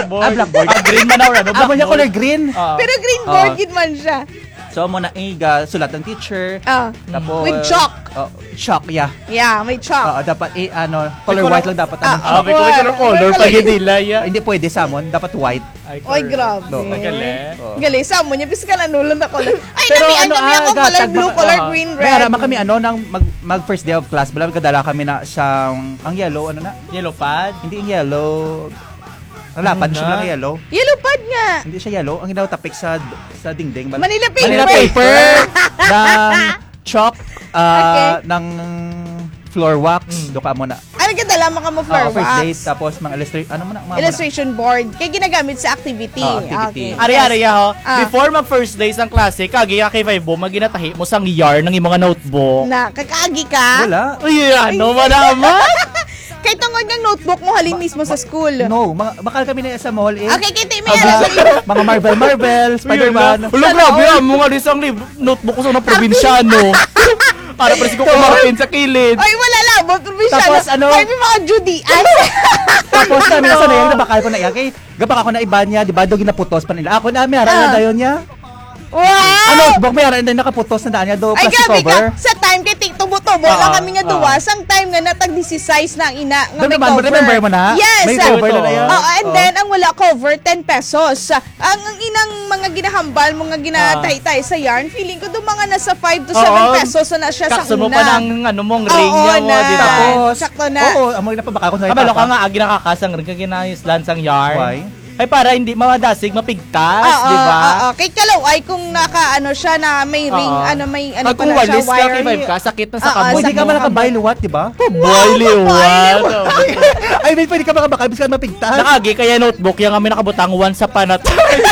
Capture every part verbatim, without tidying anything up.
blackboard. Ah, blackboard. Ah, green man or ano, Amo niya color green. Ah. Pero green board, Ah. gid man siya. So mo na iga sulat ng teacher. Ah. Tapos With chalk. Oh, chalk, yeah. Yeah, may chalk. Oo, dapat i ano, color color- white lang dapat Ah, ang Ah, may Color. color color pag hindi laya. Hindi pwede salmon, dapat white. Oy, grabe. No, Magaling. Oo. Galing, sa mo niya, piskal ano lang na color. Ay, Pero nami, ano, ano, nami ah, ako, color gatag- blue, ah, color ah. green, May red. haraman kami ano nang mag, mag first day of class, bala kadala kami na siyang ang yellow ano na? Yellow pad. Hindi yung yellow. Wala, Ano pan siya na? lang yellow. Yellow pad nga. Hindi siya yellow. Ang inawtapik sa sa dingding. Bal- Manila paper. Manila paper ng chalk ah, ng floor wax. Doon ka mo na. Ano ka dala mo ka mo floor Ah, first wax? date, tapos mga illustration. Ano mo na? Mga- Illustration board. Kaya ginagamit sa activity. Ah, activity. Okay. Ari-ari ho. Ah. Before mag first days ang klase, kagi ka kay five mo, maginatahi mo sang yarn ng imong notebook. Na, kakaagi ka? Wala. Uy, ano ba naman? Kay tungod ng notebook mo halin mismo sa school. No, mga, bakal kami na sa mall eh. Okay, kita may alam. mga Marvel Marvel, Spider-Man. Ulo, grabe ah. Mga lisang lib- notebook ko sa mga probinsyano. Para pa ko kumarapin sa kilid. Ay, wala lang. Provincial. Tapos, ano? Ay, may mga Judean. Tapos namin nasa na yan, nabakal ko na yan. Kay, gapak ako na iba niya, di ba? Doon ginaputos pa nila. Ako na, may haran Ah. na dayon niya. Wow! Ano, buk may haran na nakaputos na daan niya. Do, Ay, plastic grabe cover. ka. Sa time kay tik tubo-tubo Ah, lang kami nga ah. duwa. Sang time nga natag size na ang ina nga may Remember- cover. remember mo na? Yes. May ah, cover na na yan? Oo, and Oh. then ang wala cover ten pesos. Ang ang inang mga ginahambal, mga ginatay-tay sa yarn, feeling ko do mga nasa five to seven Oo. pesos na siya sa Kakso mo una. pa ng ano mong Oo, ring niya mo, na. di ba? Tapos, Sakto na. Oo, amoy na pa baka ako sa Kabalo ka nga, agi nakakasang rin, kagi naislan sang yarn. Why? Ay, para hindi mamadasig, mapigtas, Oo, di ba? oo. Kay Kalaway, kung naka, ano siya, na may ring, Oo. ano, may, ano Pag pa kung na siya, walis ka, wire. kay five ka, sakit na sa Oo, kamot. Pwede ka sakto. man nakabuy luwat, di ba? Boy, liwat. I mean, pwede ka makabakal, bis ka mapigtas. Nakagi, kaya notebook, yung kami nakabutang once sa panat.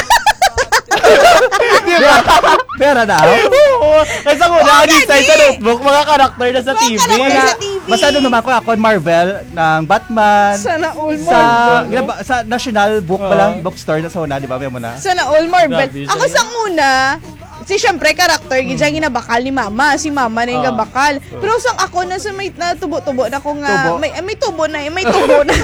Pera na ako. Oo, kasi ako na, Oo, design sa Daddy. notebook, mga karakter na sa Mga T V. karakter sa T V. Masyado naman ako, ako Marvel, ng Batman, Sana all sa, Marvel. gina ba- sa National Book pa lang, bookstore na sa una, di ba? May mo na. Sana all Marvel. Grabe, Ako siya. sa una, si syempre karakter, hmm. gidya ginabakal ni mama. Si mama na yung Ah. gabakal. Pero sang ako na sa may na tubo-tubo na ko nga, Tubo? may, may tubo na, may tubo na.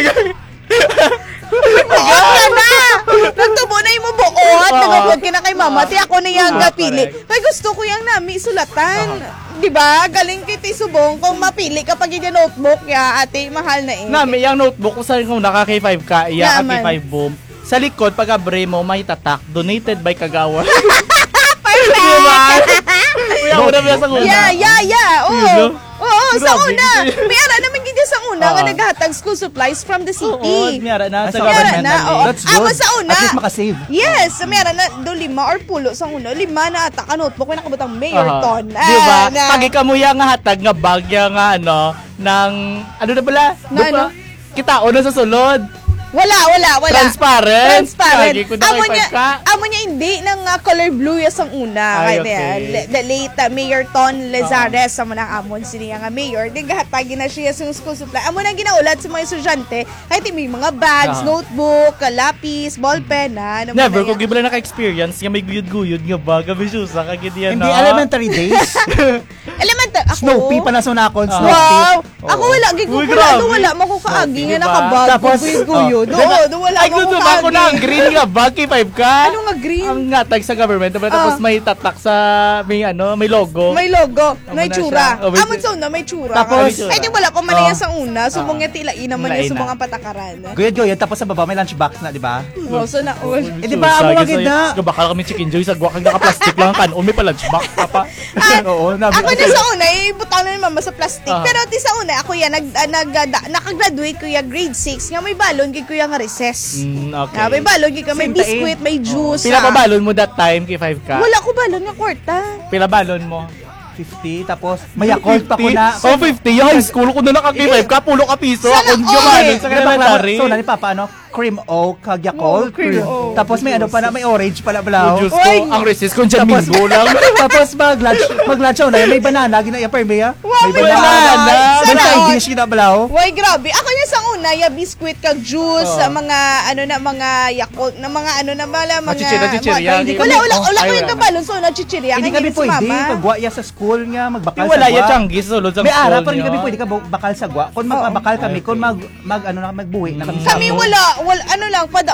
Buot na! Nagtubo na yung buot. Oo. Nagabog ka na kay mama. Ti ako na yung Ah, gapili. correct. Kaya gusto ko yung nami sulatan. Di ba? Galing kay Tisubong. Kung mapili kapag yung notebook, ya, ate, mahal na eh. Nami, yung notebook, kung saan kung naka K five ka, iya ka Yaman. K five boom. Sa likod, pag abre mo, may tatak, donated by Kagawa. Perfect! Diba? Kuya, una ba sa una? Yeah, yeah, yeah. Oo. Yun, no? Oo, sa Grabe. una. May ara naman gid sa una nga Ah. naghatag school supplies from the Oo, city. miyara na sa Sa Miyara government. na, na oo. That's Ako good. sa una. At least makasave. Yes, meron na do lima or pulo sa una. Lima na ata ka notebook may nakabutang mayor ton. Di ba? Ah, na- Pagi ka mo yung nga hatag nga bagya nga ano, ng, ano na bala? Na Di ba? ano? Kita, una sa sulod. Wala, wala, wala. Transparent. Transparent. Kagi ko na Amo kay niya, Pagka. amo niya hindi ng uh, color blue yung sang una. Ay, Kaya okay. niya, le- the late uh, Mayor Ton Lezares sa mga amon siniya nga mayor. Di gahatagi na siya sa school supply. Amo na ginaulat sa mga estudyante. Kahit may mga bags, Ah. notebook, lapis, ballpen na. Ano Never, man na kung gibala naka-experience, nga may guyod-guyod nga ba, gabi siya sa kagid yan, Hindi, no? elementary days. Elemental. Ako. Snow pea pa na sa nakon. Ah. Snow pea. Wow! Oo. Ako wala, gig ko Uy, wala, grabe. do wala mo ko kaagi Snow nga pea, nakabag, Tapos, guyod. oh. Oo, do wala Ay, mo ko gusto ba ako na ang kaagi. green nga ba, K five ka? Ano nga green? Ang ngatag sa government, diba? Tapos Ah. may tatak sa, may ano, may logo. May logo, may Amo na tsura. siya. Oh, may- Amon sa una, may tsura. Tapos, ay di wala pa man yan Oh. sa una. Sumong Ah. nga tilain naman Tilain yun sa na. mga patakaran. Guyod-guyod, tapos sa baba may lunchbox na, di ba? Wow, so na all. Eh, di ba, amo agad na? Bakal kami chicken joy sa guwak, naka-plastic lang kan. O may pala, box pa pa. Ah, Oo, nabi- ako na sa una, ibutaw na ni mama sa plastic. Ah. Pero ti sa una, ako yan, nag, ah, nag, ah, da- nakagraduate ko yan, grade six, nga may balon, gig ko yan nga recess. Mm, okay. Ah, may balon, gig ka, may Same tae. biscuit, may juice. Pila ah. pa balon mo that time, K five ka? Wala ko balon nga kwarta. Pila balon mo? fifty, tapos may Yakult pa ko na. Oh, fifty. Yung high school ko na naka-K five ka, pulo ka piso. Sana Ako all. yung sa Kaya bakla, elementary. so, nani pa paano? Cream oak, kag Oh, Yakult. cream oak. Tapos may ano pa na, may orange pala Oh, balaw. Diyos Oy. ko, ang resist ko dyan Tapos, minggo lang. tapos mag lunch, mag lunch na may banana gina ya perme ya. Wow, May may banana. banana. May Sana side all. dish gina balaw. Why, grabe. Ako niya sa una, ya biscuit, kag juice, Oh. sa mga, ano na, mga Yakult, na mga, ano na, bala, mga... chichirya, chichirya. mga- Hindi Wala, kami- wala, oh, wala ko ay, yung wala. kabalon, so na chichirya. Hindi Kaya kami si pwede mama. kagwa ya sa school nga magbakal Yung sa wala gwa. yung changi sa sulod sa May school ara pero hindi niyo. kami pwede ka bakal sa gwa. Kung magbakal kami, kung mag mag ano na magbuhi na kami sa Kami mo. wala, wala, ano lang, pada